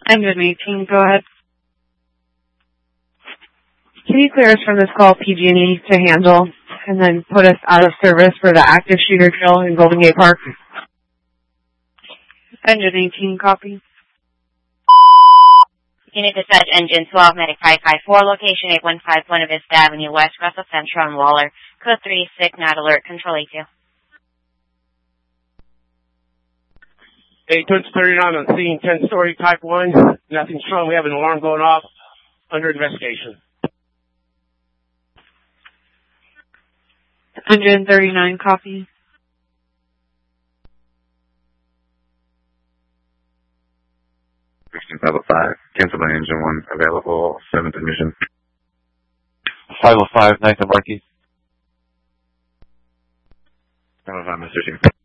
Engine 18, go ahead. Can you clear us from this call PG&E to handle and then put us out of service for the active shooter drill in Golden Gate Park? Engine 18, copy. Unit Dispatch Engine 12, Medic 554, location 8151 Buena Vista Avenue West, Russell Central and Waller. Code 3, sick, not alert, control A2. 839 on scene, 10-story, type 1. Nothing strong. We have an alarm going off. Under investigation. 139, copy. Section 505, cancel by engine 1, available, 7th emission. 505, Ninth and Marquis. 505, Mr. Chief.